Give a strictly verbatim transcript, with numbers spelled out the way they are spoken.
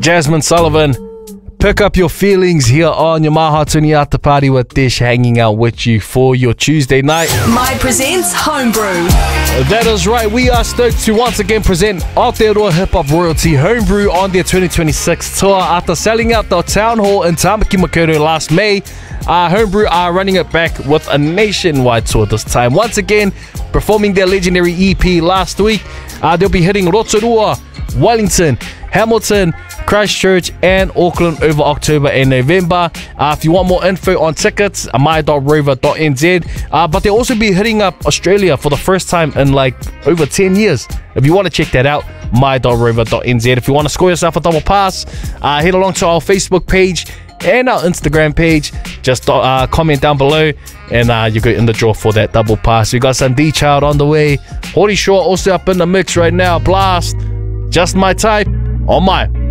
Jasmine Sullivan. Pick up your feelings here on your Maha Tuni After Party with Dish, hanging out with you for your Tuesday night. My presents Homebrew. That is right, we are stoked to once again present Aotearoa Hip Hop Royalty Homebrew on their twenty twenty-six tour. After selling out the Town Hall in Tamaki Makaurau last May, uh, Homebrew are running it back with a nationwide tour this time. Once again, performing their legendary E P last week, uh, they'll be hitting Rotorua, Wellington, Hamilton, Christchurch and Auckland over October and November. Uh, if you want more info on tickets, uh, my dot rover dot n z. Uh, but they'll also be hitting up Australia for the first time in like over ten years. If you want to check that out, my dot rover dot n z. If you want to score yourself a double pass, uh, head along to our Facebook page and our Instagram page. Just uh, comment down below and uh, you go in the draw for that double pass. We got some D-Child on the way. Hori Shaw also up in the mix right now. Blast. Just my type on my